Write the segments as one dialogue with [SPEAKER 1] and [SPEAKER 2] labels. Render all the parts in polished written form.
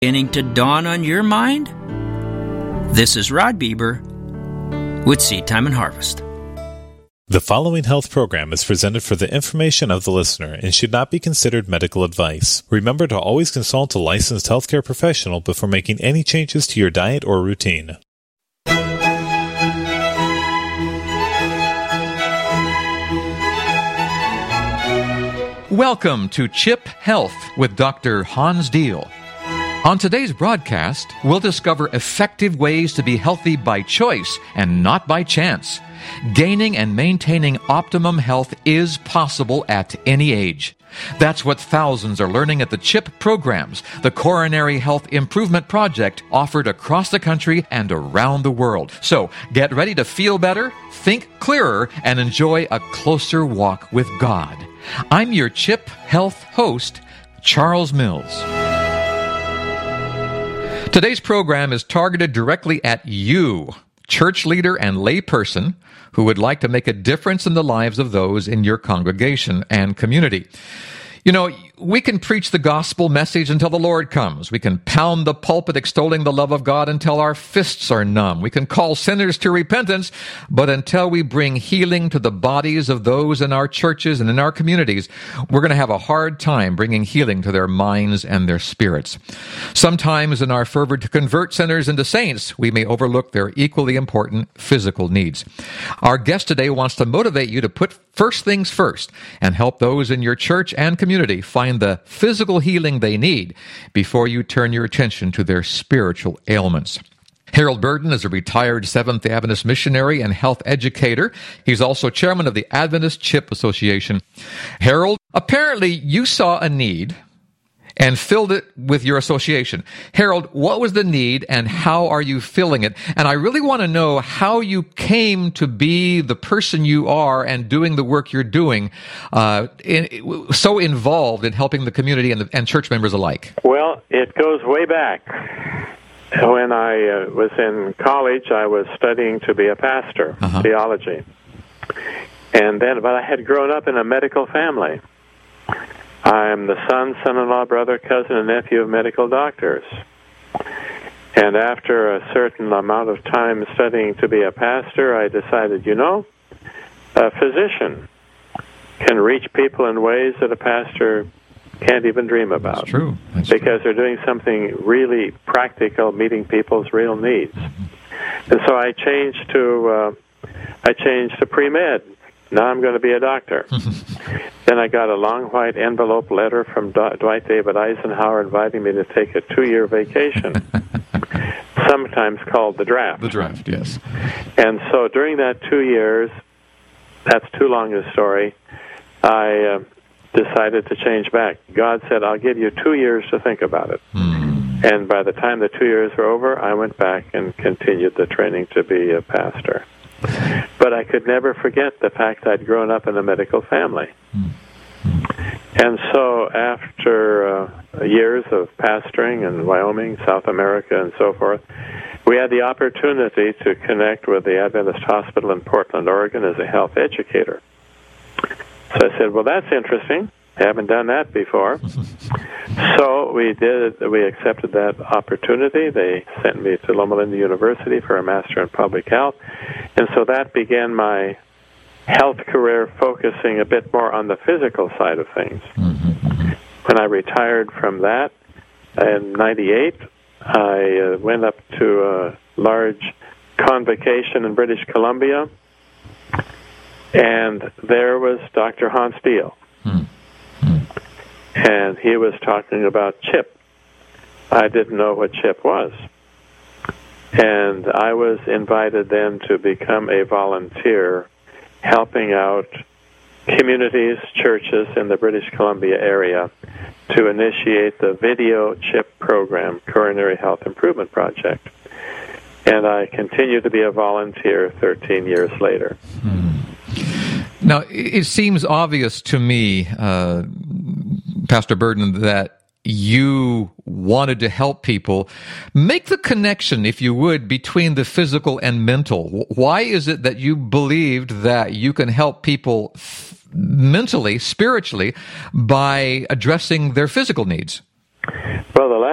[SPEAKER 1] beginning to dawn on your mind? This is Rod Bieber with Seed Time and Harvest.
[SPEAKER 2] The following health program is presented for the information of the listener and should not be considered medical advice. Remember to always consult a licensed healthcare professional before making any changes to your diet or routine.
[SPEAKER 3] Welcome to CHIP Health with Dr. Hans Diehl. On today's broadcast, we'll discover effective ways to be healthy by choice and not by chance. Gaining and maintaining optimum health is possible at any age. That's what thousands are learning at the CHIP programs, the Coronary Health Improvement Project, offered across the country and around the world. So get ready to feel better, think clearer, and enjoy a closer walk with God. I'm your CHIP Health host, Charles Mills. Today's program is targeted directly at you, church leader and layperson, who would like to make a difference in the lives of those in your congregation and community. You know, we can preach the gospel message until the Lord comes. We can pound the pulpit extolling the love of God until our fists are numb. We can call sinners to repentance, but until we bring healing to the bodies of those in our churches and in our communities, we're going to have a hard time bringing healing to their minds and their spirits. Sometimes in our fervor to convert sinners into saints, we may overlook their equally important physical needs. Our guest today wants to motivate you to put first things first and help those in your church and community find the physical healing they need before you turn your attention to their spiritual ailments. Harold Burden is a retired Seventh-day Adventist missionary and health educator. He's also chairman of the Adventist CHIP Association. Harold, apparently you saw a need and filled it with your association. Harold, what was the need and how are you filling it? And I really want to know how you came to be the person you are and doing the work you're doing, so involved in helping the community and church members alike.
[SPEAKER 4] Well, it goes way back. When I was in college, I was studying to be a pastor, theology. But I had grown up in a medical family. I'm the son, son-in-law, brother, cousin, and nephew of medical doctors. And after a certain amount of time studying to be a pastor, I decided, a physician can reach people in ways that a pastor can't even dream about.
[SPEAKER 3] That's true.
[SPEAKER 4] Because they're doing something really practical, meeting people's real needs. And so I changed to pre-med. Now I'm going to be a doctor. Then I got a long white envelope letter from Dwight David Eisenhower inviting me to take a 2-year vacation, sometimes called the draft.
[SPEAKER 3] The draft, yes.
[SPEAKER 4] And so during that 2 years, that's too long a story, I decided to change back. God said, I'll give you 2 years to think about it. And by the time the 2 years were over, I went back and continued the training to be a pastor. But I could never forget the fact I'd grown up in a medical family. And so after years of pastoring in Wyoming, South America, and so forth, we had the opportunity to connect with the Adventist Hospital in Portland, Oregon as a health educator. So I said, well, that's interesting. I haven't done that before. So we accepted that opportunity. They sent me to Loma Linda University for a Master in Public Health. And so that began my health career, focusing a bit more on the physical side of things. When I retired from that in 98, I went up to a large convocation in British Columbia, and there was Dr. Hans Diehl. And he was talking about CHIP. I didn't know what CHIP was. And I was invited then to become a volunteer helping out communities, churches in the British Columbia area to initiate the Video CHIP program, Coronary Health Improvement Project. And I continue to be a volunteer 13 years later.
[SPEAKER 3] Now, it seems obvious to me, Pastor Burden, that you wanted to help people. Make the connection, if you would, between the physical and mental. Why is it that you believed that you can help people mentally, spiritually, by addressing their physical needs?
[SPEAKER 4] Well, the last time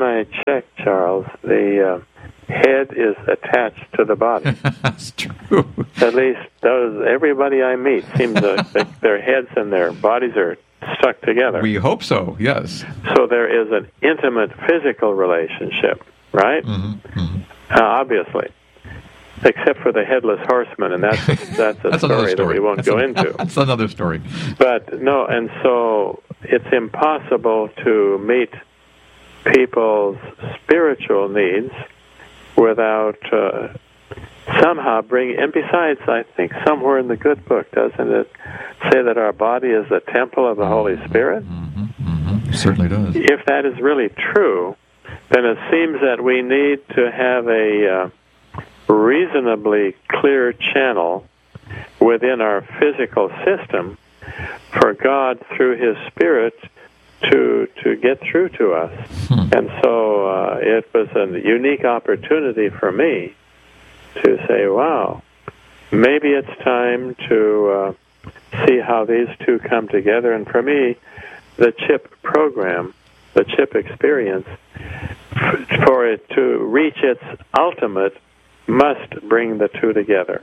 [SPEAKER 4] I checked, Charles, the head is attached to the body.
[SPEAKER 3] That's true.
[SPEAKER 4] At least everybody I meet seems to think their heads and their bodies are stuck together.
[SPEAKER 3] We hope so, yes.
[SPEAKER 4] So there is an intimate physical relationship, right?
[SPEAKER 3] Mm-hmm. Mm-hmm.
[SPEAKER 4] Obviously. Except for the headless horseman, and that's a story that we won't go into.
[SPEAKER 3] That's another story.
[SPEAKER 4] But no, and so it's impossible to meet people's spiritual needs without somehow bringing. And besides, I think somewhere in the good book, doesn't it say that our body is the temple of the Holy Spirit?
[SPEAKER 3] Mm-hmm. Mm-hmm. It certainly does.
[SPEAKER 4] If that is really true, then it seems that we need to have a reasonably clear channel within our physical system for God through His Spirit to get through to us. And so it was a unique opportunity for me to say, wow, maybe it's time to see how these two come together. And for me, the CHIP program, the CHIP experience, for it to reach its ultimate, must bring the two together.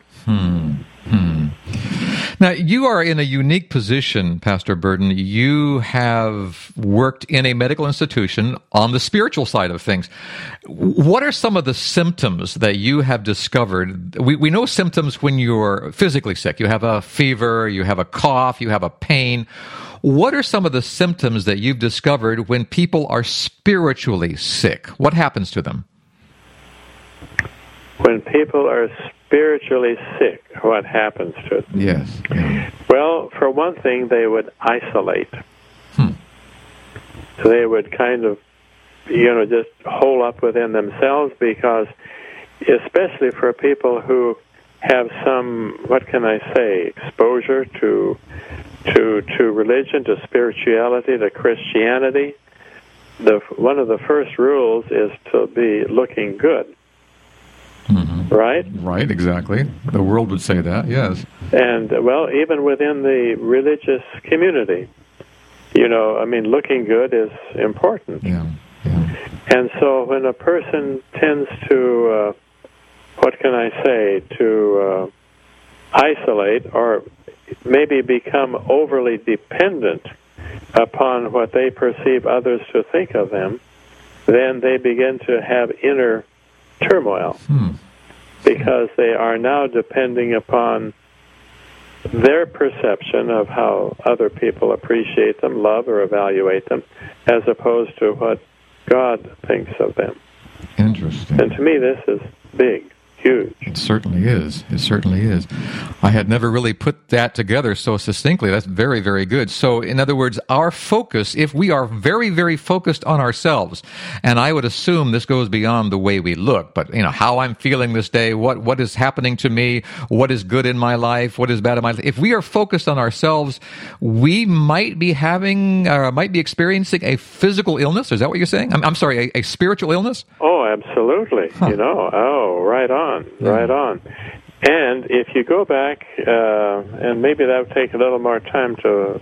[SPEAKER 3] Now, you are in a unique position, Pastor Burden. You have worked in a medical institution on the spiritual side of things. What are some of the symptoms that you have discovered? We know symptoms when you're physically sick. You have a fever, you have a cough, you have a pain. What are some of the symptoms that you've discovered when people are spiritually sick? What happens to them?
[SPEAKER 4] When people are spiritually sick, what happens to them?
[SPEAKER 3] Yes. Yeah.
[SPEAKER 4] Well, for one thing, they would isolate. So they would kind of, just hole up within themselves, because especially for people who have some, what can I say, exposure to religion, to spirituality, to Christianity, one of the first rules is to be looking good. Mm-hmm. Right?
[SPEAKER 3] Right, exactly. The world would say that, yes.
[SPEAKER 4] And, well, even within the religious community, looking good is important.
[SPEAKER 3] Yeah. Yeah.
[SPEAKER 4] And so when a person tends to, to isolate or maybe become overly dependent upon what they perceive others to think of them, then they begin to have inner turmoil, because they are now depending upon their perception of how other people appreciate them, love, or evaluate them, as opposed to what God thinks of them.
[SPEAKER 3] Interesting.
[SPEAKER 4] And to me, this is big, huge.
[SPEAKER 3] It certainly is. It certainly is. I had never really put that together so succinctly. That's very, very good. So, in other words, our focus, if we are very, very focused on ourselves, and I would assume this goes beyond the way we look, but, how I'm feeling this day, what is happening to me, what is good in my life, what is bad in my life. If we are focused on ourselves, we might be experiencing a physical illness. Is that what you're saying? I'm sorry, a spiritual illness?
[SPEAKER 4] Oh, absolutely. Right on. Right on. And if you go back, and maybe that would take a little more time to,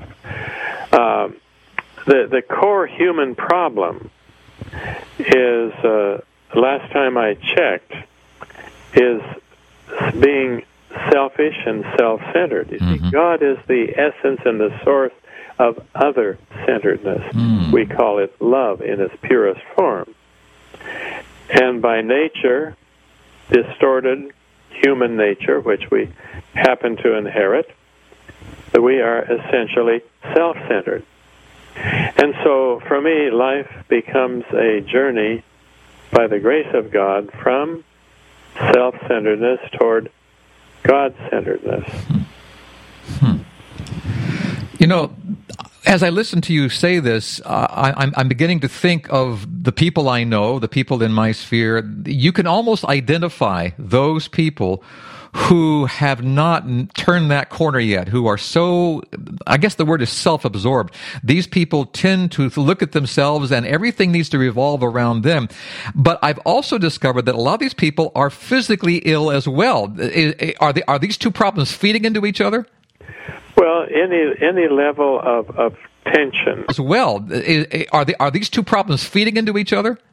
[SPEAKER 4] the core human problem is, last time I checked, is being selfish and self-centered. You see, God is the essence and the source of other-centeredness. We call it love in its purest form. And by nature, distorted human nature, which we happen to inherit, we are essentially self-centered. And so, for me, life becomes a journey, by the grace of God, from self-centeredness toward God-centeredness.
[SPEAKER 3] As I listen to you say this, I'm beginning to think of the people I know, the people in my sphere. You can almost identify those people who have not turned that corner yet, who are so, I guess the word is self-absorbed. These people tend to look at themselves and everything needs to revolve around them. But I've also discovered that a lot of these people are physically ill as well. Are these two problems feeding into each other?
[SPEAKER 4] Well, any level of tension
[SPEAKER 3] as well. Are these two problems feeding into each other?